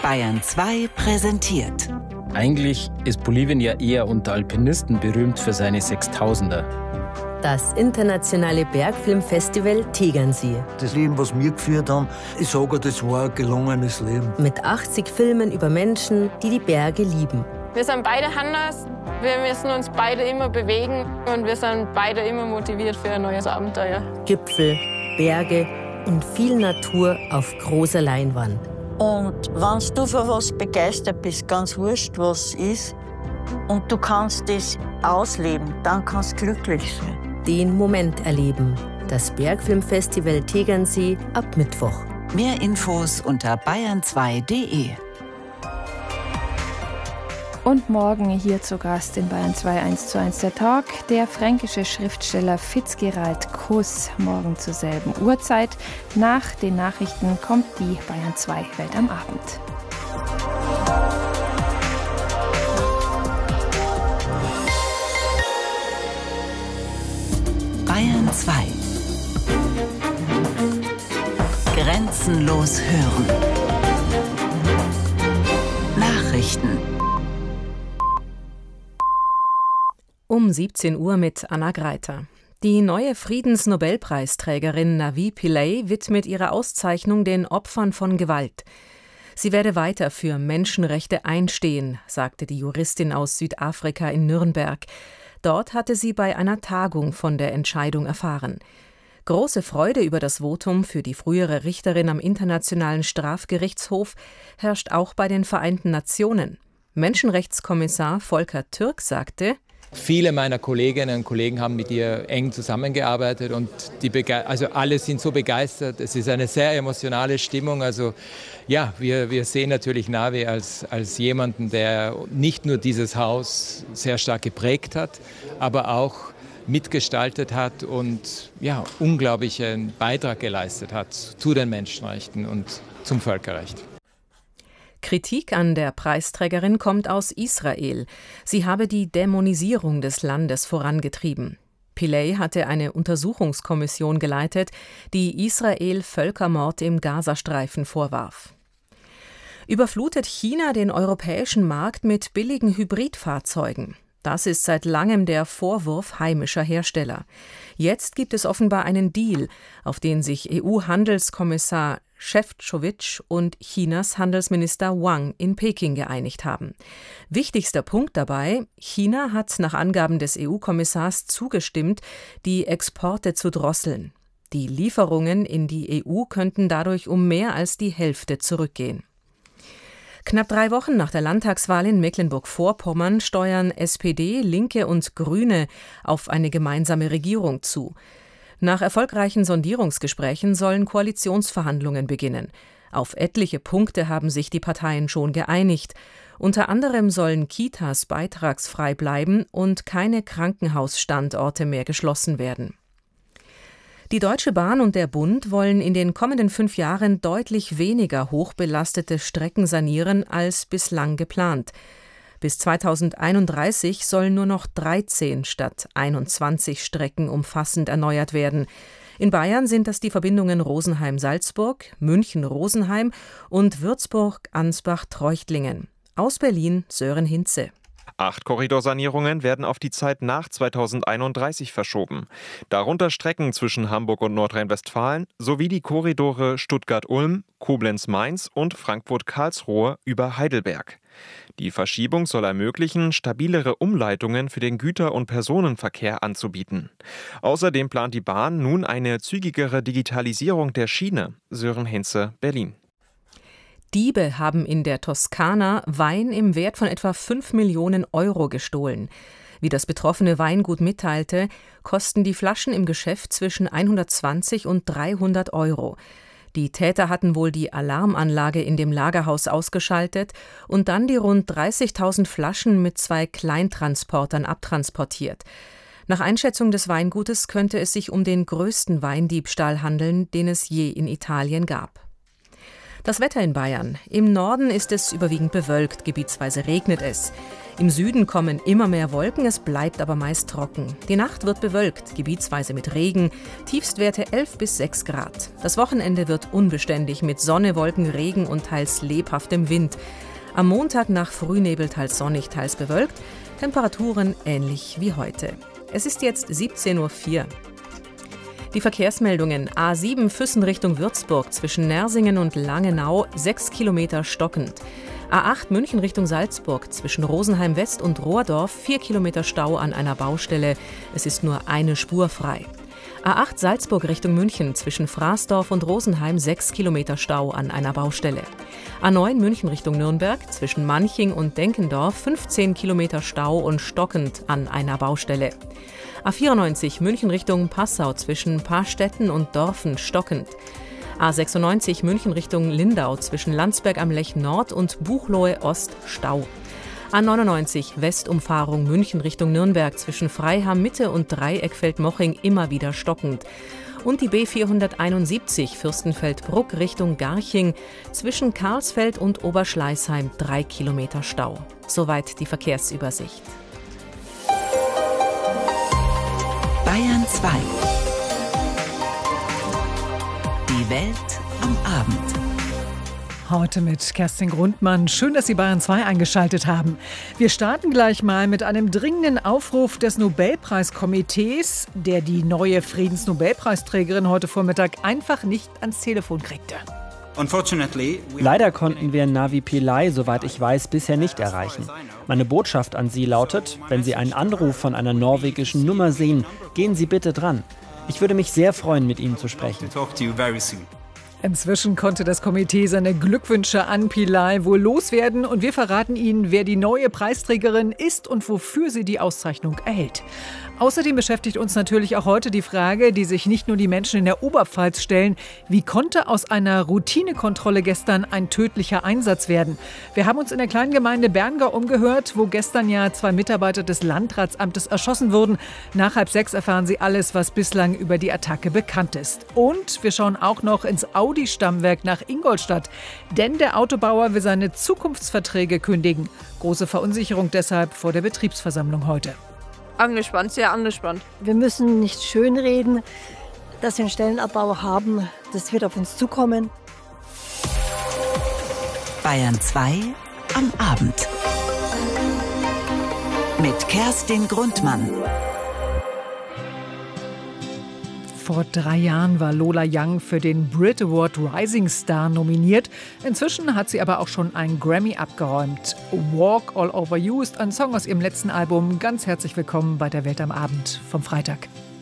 Bayern 2 präsentiert. Eigentlich ist Bolivien ja eher unter Alpinisten berühmt für seine 6000er. Das internationale Bergfilmfestival Tegernsee. Das Leben, was wir geführt haben, ich sage, das war ein gelungenes Leben. Mit 80 Filmen über Menschen, die die Berge lieben. Wir sind beide anders, wir müssen uns beide immer bewegen und wir sind beide immer motiviert für ein neues Abenteuer. Gipfel, Berge und viel Natur auf großer Leinwand. Und wenn du für was begeistert bist, ganz wurscht, was es ist, und du kannst das ausleben, dann kannst du glücklich sein. Den Moment erleben. Das Bergfilmfestival Tegernsee ab Mittwoch. Mehr Infos unter bayern2.de. Und morgen hier zu Gast in Bayern 2 1:1 der Talk, der fränkische Schriftsteller Fitzgerald Kuss. Morgen zur selben Uhrzeit. Nach den Nachrichten kommt die Bayern 2 Welt am Abend. Bayern 2. Grenzenlos hören. Nachrichten. Um 17 Uhr mit Anna Greiter. Die neue Friedensnobelpreisträgerin Navi Pillay widmet ihre Auszeichnung den Opfern von Gewalt. Sie werde weiter für Menschenrechte einstehen, sagte die Juristin aus Südafrika in Nürnberg. Dort hatte sie bei einer Tagung von der Entscheidung erfahren. Große Freude über das Votum für die frühere Richterin am Internationalen Strafgerichtshof herrscht auch bei den Vereinten Nationen. Menschenrechtskommissar Volker Türk sagte: Viele meiner Kolleginnen und Kollegen haben mit ihr eng zusammengearbeitet und alle sind so begeistert. Es ist eine sehr emotionale Stimmung. Also ja, wir sehen natürlich Navi als jemanden, der nicht nur dieses Haus sehr stark geprägt hat, aber auch mitgestaltet hat und ja, unglaublichen Beitrag geleistet hat zu den Menschenrechten und zum Völkerrecht. Kritik an der Preisträgerin kommt aus Israel. Sie habe die Dämonisierung des Landes vorangetrieben. Pillay hatte eine Untersuchungskommission geleitet, die Israel Völkermord im Gazastreifen vorwarf. Überflutet China den europäischen Markt mit billigen Hybridfahrzeugen? Das ist seit langem der Vorwurf heimischer Hersteller. Jetzt gibt es offenbar einen Deal, auf den sich EU-Handelskommissar Šefčovič und Chinas Handelsminister Wang in Peking geeinigt haben. Wichtigster Punkt dabei: China hat nach Angaben des EU-Kommissars zugestimmt, die Exporte zu drosseln. Die Lieferungen in die EU könnten dadurch um mehr als die Hälfte zurückgehen. Knapp 3 Wochen nach der Landtagswahl in Mecklenburg-Vorpommern steuern SPD, Linke und Grüne auf eine gemeinsame Regierung zu. Nach erfolgreichen Sondierungsgesprächen sollen Koalitionsverhandlungen beginnen. Auf etliche Punkte haben sich die Parteien schon geeinigt. Unter anderem sollen Kitas beitragsfrei bleiben und keine Krankenhausstandorte mehr geschlossen werden. Die Deutsche Bahn und der Bund wollen in den kommenden 5 Jahren deutlich weniger hochbelastete Strecken sanieren als bislang geplant. Bis 2031 sollen nur noch 13 statt 21 Strecken umfassend erneuert werden. In Bayern sind das die Verbindungen Rosenheim-Salzburg, München-Rosenheim und Würzburg-Ansbach-Treuchtlingen. Aus Berlin Sören Hinze. 8 Korridorsanierungen werden auf die Zeit nach 2031 verschoben. Darunter Strecken zwischen Hamburg und Nordrhein-Westfalen sowie die Korridore Stuttgart-Ulm, Koblenz-Mainz und Frankfurt-Karlsruhe über Heidelberg. Die Verschiebung soll ermöglichen, stabilere Umleitungen für den Güter- und Personenverkehr anzubieten. Außerdem plant die Bahn nun eine zügigere Digitalisierung der Schiene. Sören Hinze, Berlin. Diebe haben in der Toskana Wein im Wert von etwa 5 Millionen Euro gestohlen. Wie das betroffene Weingut mitteilte, kosten die Flaschen im Geschäft zwischen 120 und 300 Euro. Die Täter hatten wohl die Alarmanlage in dem Lagerhaus ausgeschaltet und dann die rund 30.000 Flaschen mit 2 Kleintransportern abtransportiert. Nach Einschätzung des Weingutes könnte es sich um den größten Weindiebstahl handeln, den es je in Italien gab. Das Wetter in Bayern. Im Norden ist es überwiegend bewölkt, gebietsweise regnet es. Im Süden kommen immer mehr Wolken, es bleibt aber meist trocken. Die Nacht wird bewölkt, gebietsweise mit Regen, Tiefstwerte 11 bis 6 Grad. Das Wochenende wird unbeständig mit Sonne, Wolken, Regen und teils lebhaftem Wind. Am Montag nach Frühnebel teils sonnig, teils bewölkt, Temperaturen ähnlich wie heute. Es ist jetzt 17:04 Uhr. Die Verkehrsmeldungen: A7 Füssen Richtung Würzburg zwischen Nersingen und Langenau 6 Kilometer stockend. A8 München Richtung Salzburg zwischen Rosenheim West und Rohrdorf 4 Kilometer Stau an einer Baustelle. Es ist nur eine Spur frei. A8 Salzburg Richtung München zwischen Fraßdorf und Rosenheim 6 Kilometer Stau an einer Baustelle. A9 München Richtung Nürnberg zwischen Manching und Denkendorf 15 Kilometer Stau und stockend an einer Baustelle. A94 München Richtung Passau zwischen Paarstetten und Dorfen stockend. A96 München Richtung Lindau zwischen Landsberg am Lech Nord und Buchloe Ost Stau. A99 Westumfahrung München Richtung Nürnberg zwischen Freiham Mitte und Dreieckfeld-Moching immer wieder stockend. Und die B471 Fürstenfeldbruck Richtung Garching zwischen Karlsfeld und Oberschleißheim 3 Kilometer Stau. Soweit die Verkehrsübersicht. Bayern 2. Die Welt am Abend. Heute mit Kerstin Grundmann. Schön, dass Sie Bayern 2 eingeschaltet haben. Wir starten gleich mal mit einem dringenden Aufruf des Nobelpreiskomitees, der die neue Friedensnobelpreisträgerin heute Vormittag einfach nicht ans Telefon kriegte. Leider konnten wir Navi Pillay, soweit ich weiß, bisher nicht erreichen. Meine Botschaft an Sie lautet: Wenn Sie einen Anruf von einer norwegischen Nummer sehen, gehen Sie bitte dran. Ich würde mich sehr freuen, mit Ihnen zu sprechen. Inzwischen konnte das Komitee seine Glückwünsche an Pillay wohl loswerden und wir verraten Ihnen, wer die neue Preisträgerin ist und wofür sie die Auszeichnung erhält. Außerdem beschäftigt uns natürlich auch heute die Frage, die sich nicht nur die Menschen in der Oberpfalz stellen: Wie konnte aus einer Routinekontrolle gestern ein tödlicher Einsatz werden? Wir haben uns in der kleinen Gemeinde Berngau umgehört, wo gestern ja 2 Mitarbeiter des Landratsamtes erschossen wurden. Nach 5:30 erfahren Sie alles, was bislang über die Attacke bekannt ist. Und wir schauen auch noch ins Audi-Stammwerk nach Ingolstadt, denn der Autobauer will seine Zukunftsverträge kündigen. Große Verunsicherung deshalb vor der Betriebsversammlung heute. Angespannt, sehr angespannt. Wir müssen nicht schönreden, dass wir einen Stellenabbau haben. Das wird auf uns zukommen. Bayern 2 am Abend. Mit Kerstin Grundmann. Vor 3 Jahren war Lola Young für den Brit Award Rising Star nominiert. Inzwischen hat sie aber auch schon einen Grammy abgeräumt. Walk All Over You ist ein Song aus ihrem letzten Album. Ganz herzlich willkommen bei der Welt am Abend vom Freitag.